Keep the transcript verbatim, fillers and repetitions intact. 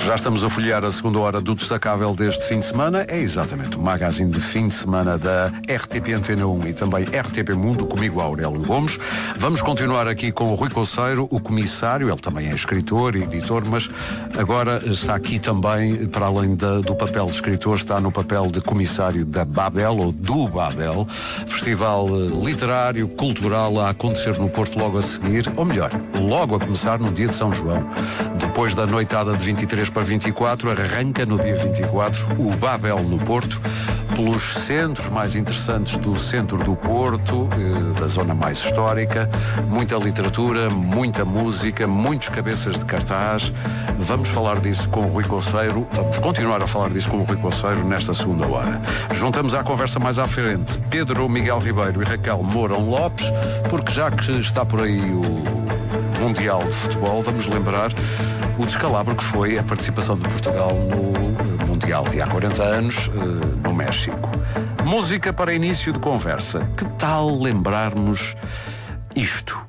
Já estamos a folhear a segunda hora do destacável deste fim de semana. É exatamente o magazine de fim de semana da R T P Antena um e também R T P Mundo, comigo Aurélio Gomes. Vamos continuar aqui com o Rui Conceiro, o comissário. Ele também é escritor e editor, mas agora está aqui também, para além da, do papel de escritor, está no papel de comissário da Babel, ou do Babel, festival literário, cultural a acontecer no Porto logo a seguir, ou melhor, logo a começar no dia de São João. Depois da noitada de vinte e três para vinte e quatro, arranca no dia vinte e quatro o Babel no Porto, pelos centros mais interessantes do centro do Porto, da zona mais histórica, muita literatura, muita música, muitos cabeças de cartaz. Vamos falar disso com o Rui Conceiro, vamos continuar a falar disso com o Rui Conceiro nesta segunda hora. Juntamos à conversa mais à frente Pedro Miguel Ribeiro e Raquel Mourão Lopes, porque já que está por aí o Mundial de Futebol, vamos lembrar o descalabro que foi a participação de Portugal no Mundial de há quarenta anos, no México. Música para início de conversa. Que tal lembrarmos isto?